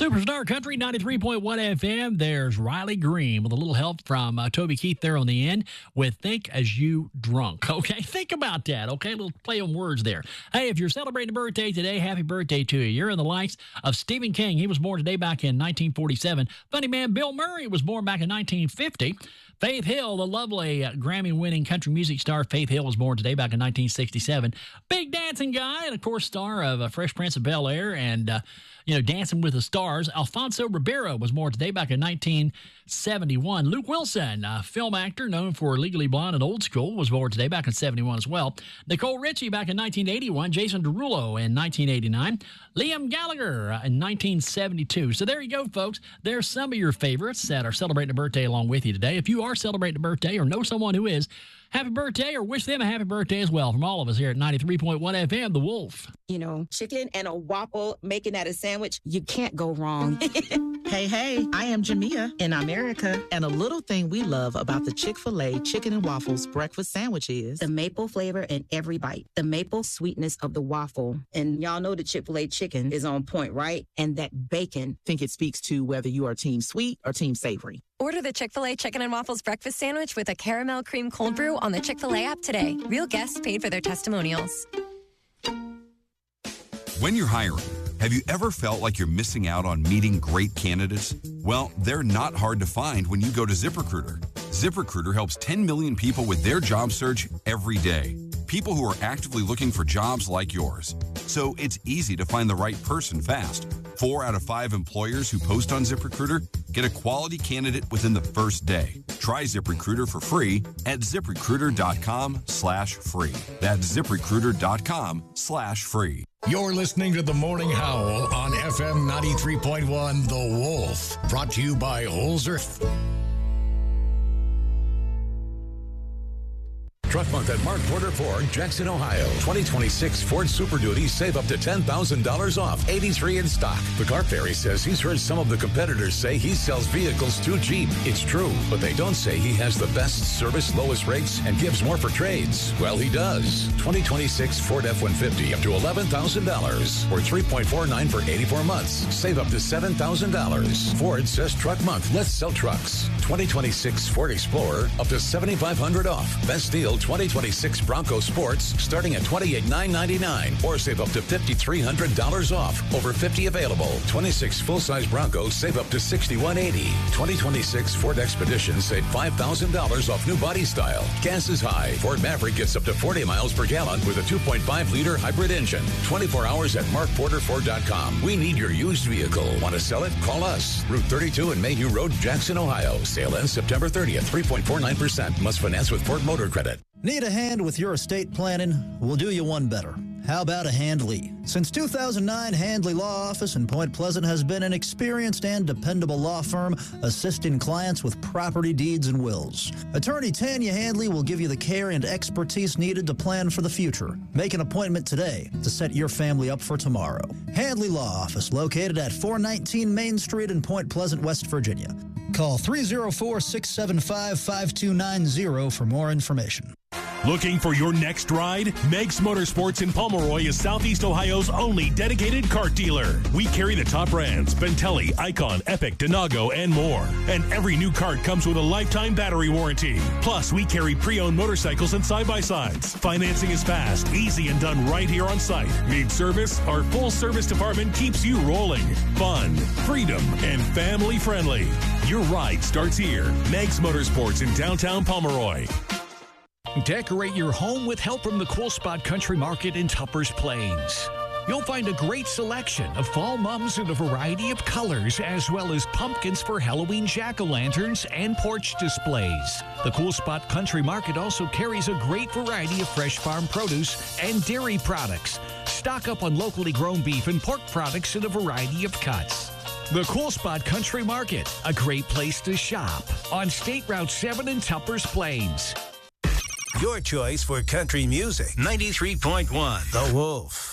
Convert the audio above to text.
Superstar Country 93.1 FM. There's Riley Green with a little help from Toby Keith there on the end with Think As You Drunk. Okay, think about that. Okay, a little play on words there. Hey, if you're celebrating a birthday today, happy birthday to you. You're in the likes of Stephen King. He was born today back in 1947. Funny man Bill Murray was born back in 1950. Faith Hill, the lovely Grammy-winning country music star Faith Hill, was born today back in 1967. Big dancing guy and, of course, star of Fresh Prince of Bel-Air and, Dancing with the Stars. Alfonso Ribeiro was born today back in 1971. Luke Wilson, a film actor known for Legally Blonde and Old School, was born today back in 71 as well. Nicole Richie back in 1981. Jason Derulo in 1989. Liam Gallagher in 1972. So there you go, folks. There's some of your favorites that are celebrating a birthday along with you today. If you are celebrating a birthday or know someone who is, happy birthday or wish them a happy birthday as well from all of us here at 93.1 FM, The Wolf. Chicken and a waffle, making that a sandwich, you can't go wrong. Hey, I am Jamia in America. And a little thing we love about the Chick-fil-A Chicken and Waffles breakfast sandwich is the maple flavor in every bite, the maple sweetness of the waffle. And y'all know the Chick-fil-A chicken is on point, right? And that bacon. I think it speaks to whether you are team sweet or team savory. Order the Chick-fil-A Chicken and Waffles breakfast sandwich with a caramel cream cold brew on the Chick-fil-A app today. Real guests paid for their testimonials. When you're hiring, have you ever felt like you're missing out on meeting great candidates? Well, they're not hard to find when you go to ZipRecruiter. ZipRecruiter helps 10 million people with their job search every day. People who are actively looking for jobs like yours. So it's easy to find the right person fast. 4 out of 5 employers who post on ZipRecruiter get a quality candidate within the first day. Try ZipRecruiter for free at ZipRecruiter.com/free. That's ZipRecruiter.com/free. You're listening to The Morning Howl on FM 93.1 The Wolf. Brought to you by Holzer. Truck Month at Mark Porter Ford, Jackson, Ohio. 2026 Ford Super Duty, save up to $10,000 off. 83 in stock. The Car Fairy says he's heard some of the competitors say he sells vehicles too cheap. It's true, but they don't say he has the best service, lowest rates, and gives more for trades. Well, he does. 2026 Ford F-150 up to $11,000 or 3.49 for 84 months. Save up to $7,000. Ford says Truck Month. Let's sell trucks. 2026 Ford Explorer up to $7,500 off. Best deal 2026 Bronco Sports starting at $28,999 or save up to $5,300 off. Over 50 available. 26 full-size Broncos save up to $6,180. 2026 Ford Expedition save $5,000 off new body style. Gas is high. Ford Maverick gets up to 40 miles per gallon with a 2.5-liter hybrid engine. 24 hours at markporterford.com. We need your used vehicle. Want to sell it? Call us. Route 32 and Mayhew Road, Jackson, Ohio. Sale ends September 30th. 3.49%. Must finance with Ford Motor Credit. Need a hand with your estate planning? We'll do you one better. How about a Handley? Since 2009, Handley Law Office in Point Pleasant has been an experienced and dependable law firm assisting clients with property deeds and wills. Attorney Tanya Handley will give you the care and expertise needed to plan for the future. Make an appointment today to set your family up for tomorrow. Handley Law Office, located at 419 Main Street in Point Pleasant, West Virginia. Call 304-675-5290 for more information. Looking for your next ride? Meg's Motorsports in Pomeroy is Southeast Ohio's only dedicated kart dealer. We carry the top brands, Bentelli, Icon, Epic, Denago, and more. And every new kart comes with a lifetime battery warranty. Plus, we carry pre-owned motorcycles and side-by-sides. Financing is fast, easy, and done right here on site. Need service? Our full-service department keeps you rolling. Fun, freedom, and family-friendly. Your ride starts here. Meg's Motorsports in downtown Pomeroy. Decorate your home with help from the Cool Spot Country Market in Tuppers Plains. You'll find a great selection of fall mums in a variety of colors, as well as pumpkins for Halloween jack-o'-lanterns and porch displays. The Cool Spot Country Market also carries a great variety of fresh farm produce and dairy products. Stock up on locally grown beef and pork products in a variety of cuts. The Cool Spot Country Market, a great place to shop on State Route 7 in Tuppers Plains. Your choice for country music. 93.1 The Wolf.